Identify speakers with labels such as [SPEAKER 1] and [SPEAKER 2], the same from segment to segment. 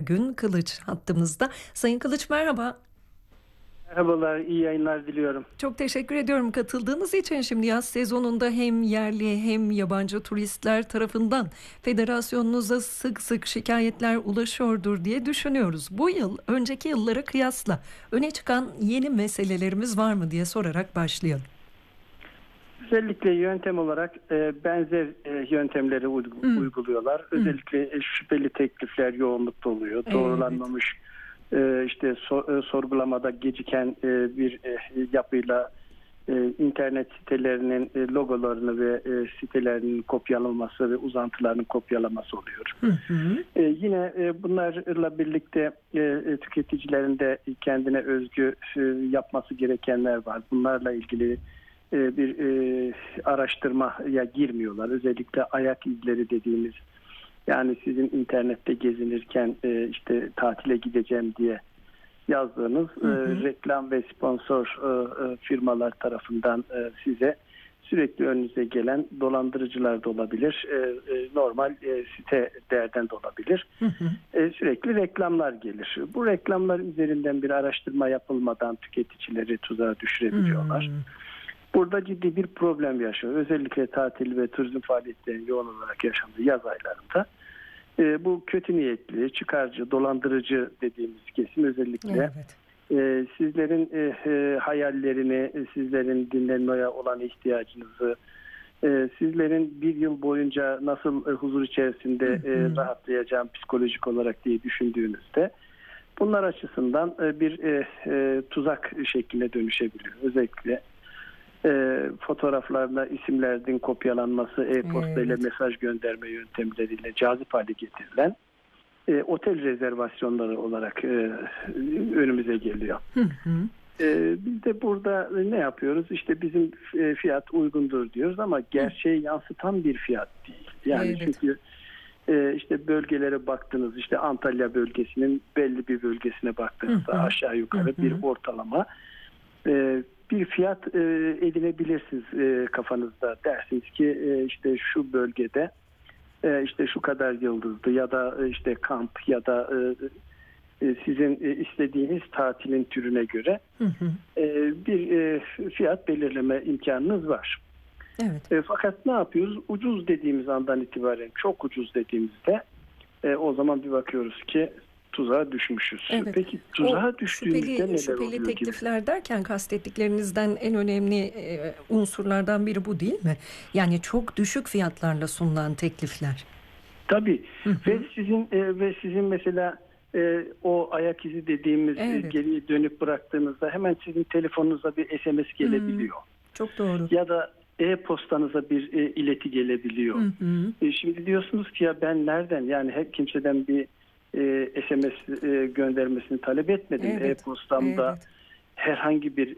[SPEAKER 1] Ergün Kılıç hattımızda. Sayın Kılıç merhaba.
[SPEAKER 2] Merhabalar, iyi yayınlar diliyorum.
[SPEAKER 1] Çok teşekkür ediyorum katıldığınız için. Şimdi yaz sezonunda hem yerli hem yabancı turistler tarafından federasyonunuza sık sık şikayetler ulaşıyordur diye düşünüyoruz. Bu yıl önceki yıllara kıyasla öne çıkan yeni meselelerimiz var mı diye sorarak başlayalım.
[SPEAKER 2] Özellikle yöntem olarak benzer yöntemleri uyguluyorlar. Özellikle şüpheli teklifler yoğunlukta oluyor.
[SPEAKER 1] Evet.
[SPEAKER 2] Doğrulanmamış sorgulamada geciken bir yapıyla internet sitelerinin logolarını ve sitelerinin kopyalanması ve uzantılarının kopyalaması oluyor. Yine bunlarla birlikte tüketicilerin de kendine özgü yapması gerekenler var. Bunlarla ilgili bir araştırmaya girmiyorlar. Özellikle ayak izleri dediğimiz, yani sizin internette gezinirken işte tatile gideceğim diye yazdığınız reklam ve sponsor firmalar tarafından size sürekli önünüze gelen dolandırıcılar da olabilir. Normal sitelerden de olabilir. Sürekli reklamlar gelir. Bu reklamlar üzerinden bir araştırma yapılmadan tüketicileri tuzağa düşürebiliyorlar. Burada ciddi bir problem yaşıyor. Özellikle tatil ve turizm faaliyetlerinin yoğun olarak yaşandığı yaz aylarında bu kötü niyetli, çıkarcı, dolandırıcı dediğimiz kesim özellikle sizlerin hayallerini, sizlerin dinlenmeye olan ihtiyacınızı, sizlerin bir yıl boyunca nasıl huzur içerisinde rahatlayacağım psikolojik olarak diye düşündüğünüzde bunlar açısından bir tuzak şekline dönüşebiliyor. Özellikle fotoğraflarla isimlerin kopyalanması, e-posta ile mesaj gönderme yöntemleriyle cazip hale getirilen otel rezervasyonları olarak önümüze geliyor. Biz de burada ne yapıyoruz? İşte bizim fiyat uygundur diyoruz ama gerçeği yansıtan bir fiyat değil. Yani çünkü işte bölgelere baktınız, işte Antalya bölgesinin belli bir bölgesine baktığınızda aşağı yukarı bir ortalama bir fiyat edinebilirsiniz kafanızda. Dersiniz ki işte şu bölgede işte şu kadar yıldızlı ya da işte kamp ya da sizin istediğiniz tatilin türüne göre bir fiyat belirleme imkanınız var. Fakat ne yapıyoruz? Ucuz dediğimiz andan itibaren, çok ucuz dediğimizde o zaman bir bakıyoruz ki tuzağa düşmüşüz. Peki tuzağa düştüğümüzde neler oluyor?
[SPEAKER 1] Şüpheli teklifler derken kastettiklerinizden en önemli unsurlardan biri bu değil mi? Yani çok düşük fiyatlarla sunulan teklifler.
[SPEAKER 2] Tabii. Ve sizin mesela o ayak izi dediğimiz geriye dönüp bıraktığınızda hemen sizin telefonunuza bir SMS gelebiliyor.
[SPEAKER 1] Çok doğru.
[SPEAKER 2] Ya da e-postanıza bir ileti gelebiliyor. Şimdi diyorsunuz ki ya ben nereden, yani hep kimseden bir SMS göndermesini talep etmedim. E-postamda herhangi bir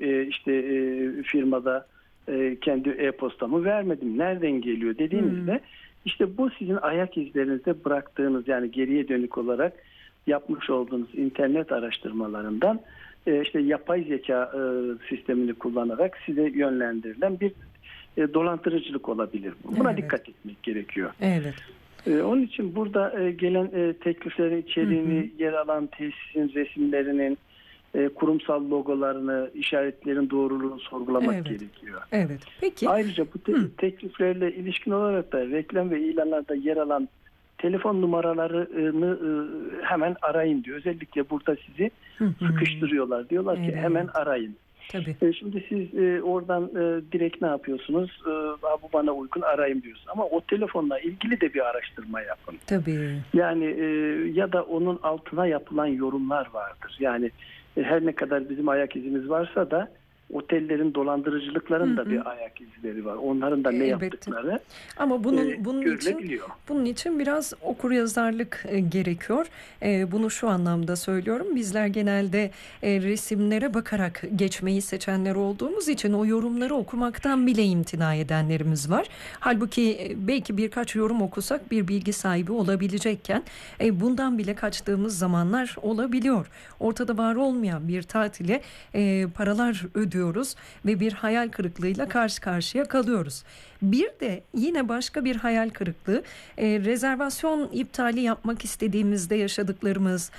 [SPEAKER 2] firmada kendi e-postamı vermedim. Nereden geliyor dediğinizde işte bu sizin ayak izlerinizde bıraktığınız, yani geriye dönük olarak yapmış olduğunuz internet araştırmalarından işte yapay zeka sistemini kullanarak size yönlendirilen bir dolandırıcılık olabilir. Buna dikkat etmek gerekiyor. Onun için burada gelen tekliflerin içeriğini, yer alan tesisin resimlerinin, kurumsal logolarını, işaretlerin doğruluğunu sorgulamak gerekiyor.
[SPEAKER 1] Peki.
[SPEAKER 2] Ayrıca bu tekliflerle ilişkin olarak da reklam ve ilanlarda yer alan telefon numaralarını hemen arayın diyor. Özellikle burada sizi sıkıştırıyorlar. Diyorlar ki hemen arayın. Şimdi siz oradan direkt ne yapıyorsunuz? Bu bana uygun, arayayım diyorsunuz. Ama o telefonla ilgili de bir araştırma yapın. Yani ya da onun altına yapılan yorumlar vardır. Yani her ne kadar bizim ayak izimiz varsa da otellerin dolandırıcılıkların da bir ayak izleri var. Onların da ne yaptıkları
[SPEAKER 1] ama bunun için biraz okuryazarlık gerekiyor. Bunu şu anlamda söylüyorum. Bizler genelde resimlere bakarak geçmeyi seçenler olduğumuz için o yorumları okumaktan bile imtina edenlerimiz var. Halbuki belki birkaç yorum okusak bir bilgi sahibi olabilecekken bundan bile kaçtığımız zamanlar olabiliyor. Ortada var olmayan bir tatile paralar ödüyoruz ve bir hayal kırıklığıyla karşı karşıya kalıyoruz. Bir de yine başka bir hayal kırıklığı, rezervasyon iptali yapmak istediğimizde yaşadıklarımız,